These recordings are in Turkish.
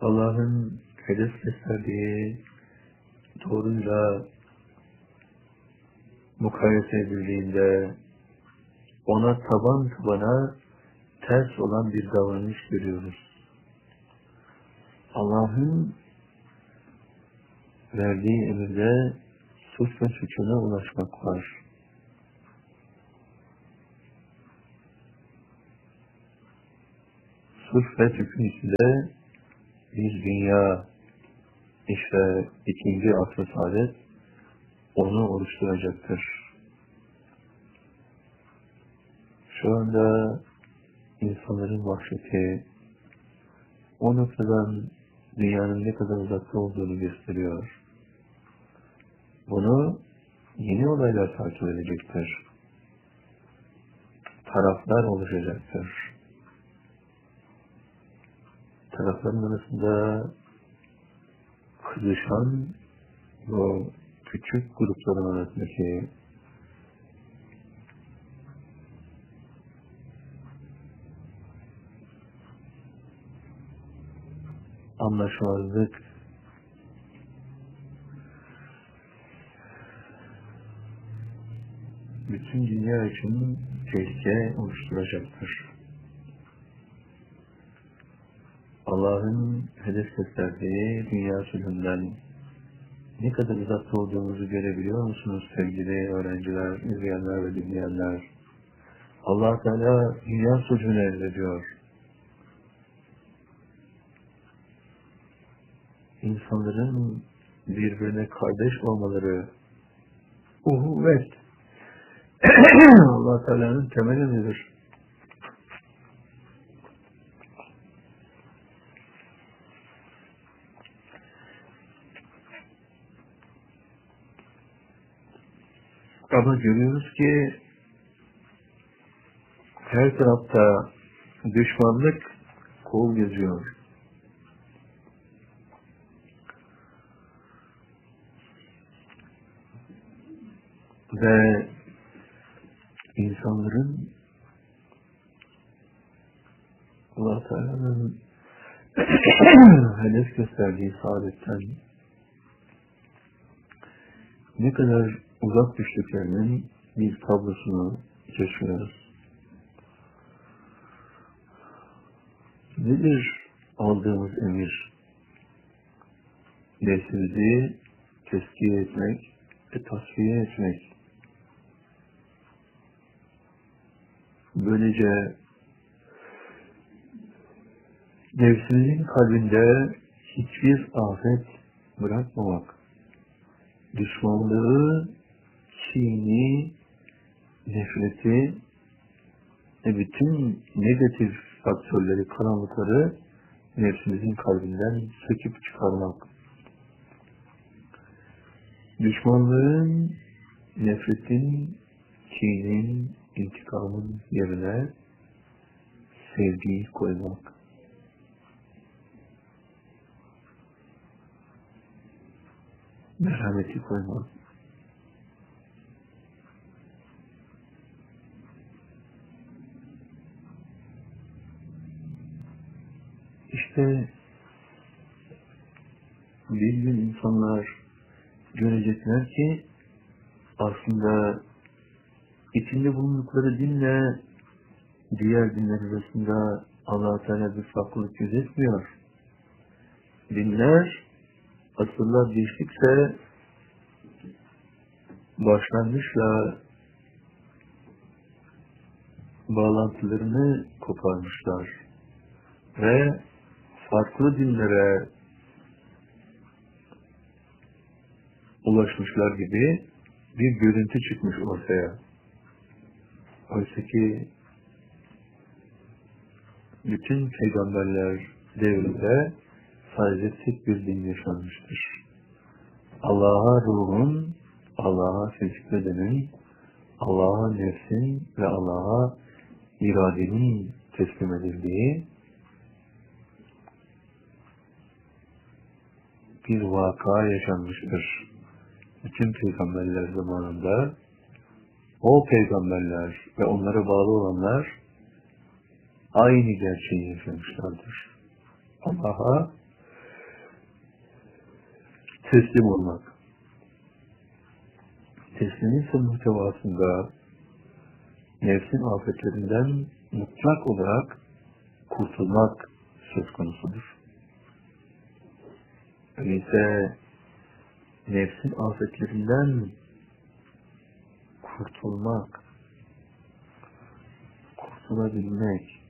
Allah'ın hedef gösterdiği doğruyla mukayese edildiğinde ona taban tabana ters olan bir davranış görüyoruz. Allah'ın verdiği emirde suç ve suçuna ulaşmak var. Suç ve suçun içinde bir dünya, işte ikinci asr-ı saadet onu oluşturacaktır. Şu anda insanların vahşeti o noktadan dünyanın ne kadar uzakta olduğunu gösteriyor. Bunu yeni olaylar takip edecektir. Taraflar oluşacaktır. Tarafların arasında kızışan bu küçük grupların arasındaki anlaşmazlık bütün dünya için tehlike oluşturacaktır. Allah'ın hedef gösterdiği dünya sülhünden ne kadar uzakta olduğumuzu görebiliyor musunuz sevgili öğrenciler, izleyenler ve dinleyenler? Allah Teala dünya sulhünü emrediyor. İnsanların birbirine kardeş olmaları, uhuvvet, Allah Teala'nın temel emridir. Ama görüyoruz ki her tarafta düşmanlık kol geziyor. Ve insanların Allah Teala'nın hedef gösterdiği saadetten ne kadar uzak düştüklerinin bir tablosunu geçiyoruz. Nedir aldığımız emir? Nefsimizi teskiye etmek ve tasfiye etmek. Böylece nefsimizin kalbinde hiçbir afet bırakmamak, düşmanlığı, kini, nefreti ve bütün negatif faktörleri, karanlıkları nefsimizin kalbinden söküp çıkarmak. Düşmanlığın, nefretin, kinin, intikamın yerine sevgiyi koymak. Merhameti koymak. İşte bir gün insanlar görecekler ki aslında içinde bulundukları dinle diğer dinler arasında Allah-u Teala bir farklılık gözetmiyor. Dinler asırlar geçtikçe başlangıçla bağlantılarını koparmışlar ve farklı dinlere ulaşmışlar gibi bir görüntü çıkmış ortaya. Oysa ki bütün peygamberler devrinde sadece tek bir din yaşanmıştır. Allah'a ruhun, Allah'a fizik bedenin, Allah'a nefsin ve Allah'a iradenin teslim edildiği bir vaka yaşanmıştır. Bütün peygamberler zamanında o peygamberler ve onlara bağlı olanlar aynı gerçeği yaşamışlardır. Allah'a teslim olmak. Teslimin ise muhtevasında nefsin afetlerinden mutlak olarak kurtulmak söz konusudur. Öyleyse nefsin afetlerinden kurtulabilmek,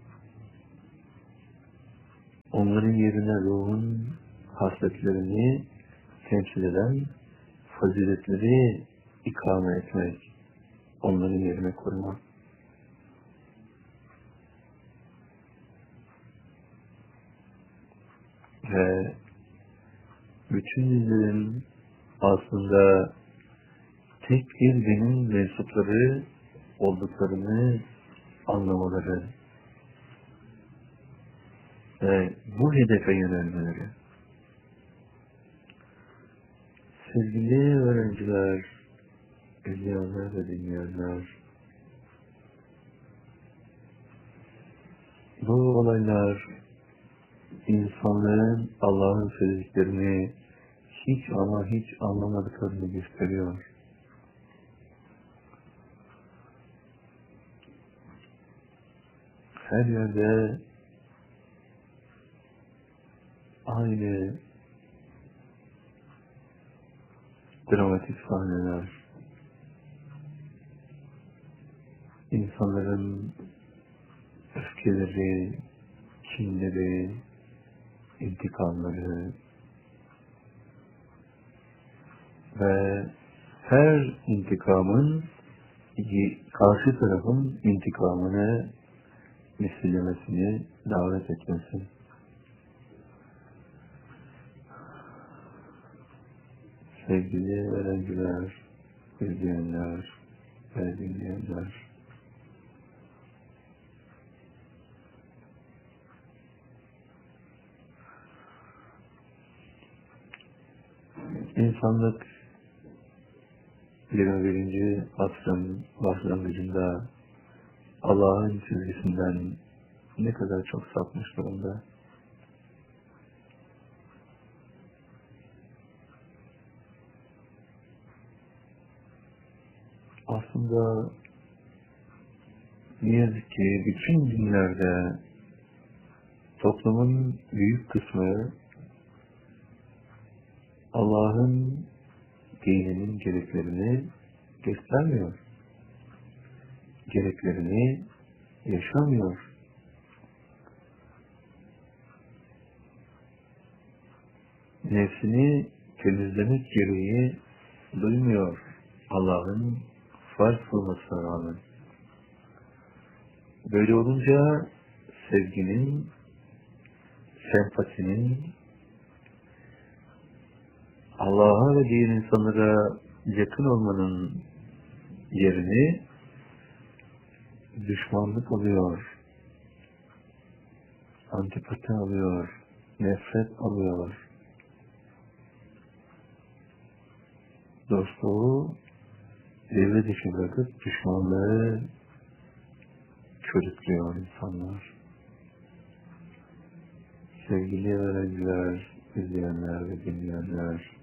onların yerine ruhun hasletlerini temsil eden faziletleri ikame etmek, onların yerine koymak. Ve bütün dinlerin aslında tek bir dinin mensupları olduklarını anlamaları ve bu hedefe yönelmeleri. Sevgili öğrenciler, izleyenler ve dinleyenler, bu olaylar insanların Allah'ın söylediklerini hiç ama hiç anlamadıklarını gösteriyor. Her yerde aynı dramatik sahneler, insanların öfkeleri, kinleri, intikamları ve her intikamın karşı tarafın intikamını misillelemesini davet etmesi. Sevgili öğrenciler, izleyenler ve dinleyenler, insanlık 21. asrın başlangıcında Allah'ın çizgisinden ne kadar çok sapmış durumda. Aslında ne yazık ki bütün dinlerde toplumun büyük kısmı Allah'ın dininin gereklerini göstermiyor. Gereklerini yaşamıyor. Nefsini temizlemek gereği duymuyor Allah'ın farz kılmasına rağmen. Böyle olunca sevginin, sempatinin, Allah'a ve diğer insanlara yakın olmanın yerini düşmanlık alıyor, antipati alıyor, nefret alıyor. Dostluğu devre dışı bırakıp düşmanlığı körüklüyor insanlar. Sevgili öğrenciler, izleyenler ve dinleyenler,